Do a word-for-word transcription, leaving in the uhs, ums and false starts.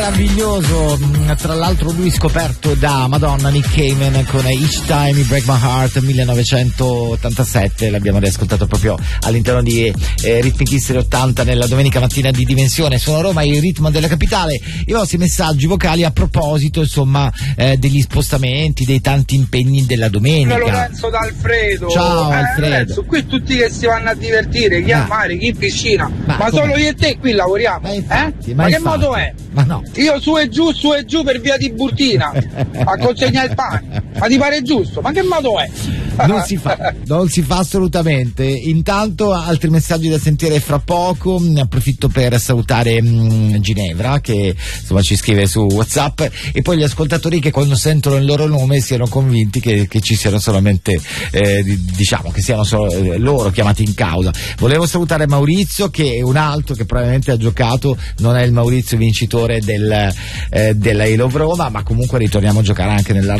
meraviglioso, tra l'altro lui scoperto da Madonna, Nick Cayman, con Each Time You Break My Heart millenovecentottantasette, l'abbiamo riascoltato proprio all'interno di eh, Rhythmic History ottanta nella domenica mattina di Dimensione. Sono Roma, il ritmo della capitale, i vostri messaggi vocali a proposito insomma eh, degli spostamenti, dei tanti impegni della domenica. Lorenzo da Alfredo. Ciao eh, Alfredo. Lorenzo, qui tutti che si vanno a divertire, chi ah. al mare, chi in piscina, ma, ma solo io e te qui lavoriamo, ma infatti, eh? ma ma che infatti. modo è? Ma no. Io su e giù, su e giù per via di Burtina a consegnare il pane, ma ti pare giusto? Ma che modo è? Non si fa, non si fa assolutamente. Intanto altri messaggi da sentire fra poco. Ne approfitto per salutare mh, Ginevra che insomma ci scrive su WhatsApp, e poi gli ascoltatori che quando sentono il loro nome siano convinti che, che ci siano solamente eh, diciamo che siano solo eh, loro chiamati in causa. Volevo salutare Maurizio, che è un altro che probabilmente ha giocato, non è il Maurizio vincitore del, eh, della I Love Roma, ma comunque ritorniamo a giocare anche nell'arco